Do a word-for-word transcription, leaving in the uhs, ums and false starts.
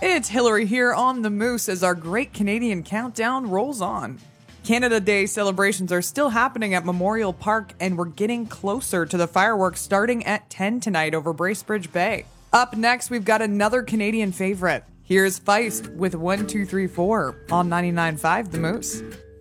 It's Hillary here on The Moose as our Great Canadian Countdown rolls on. Canada Day celebrations are still happening at Memorial Park, and we're getting closer to the fireworks starting at ten tonight over Bracebridge Bay. Up next, we've got another Canadian favorite. Here's Feist with one two three four on ninety-nine point five The Moose.